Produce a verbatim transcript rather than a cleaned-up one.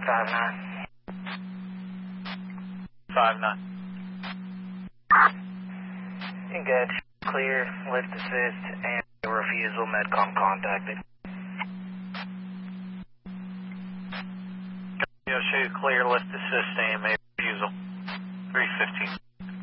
five nine. five nine. Good. Clear, lift assist, and refusal, Medcom contacted. Yoshi, clear, lift assist, A M A refusal. three fifteen.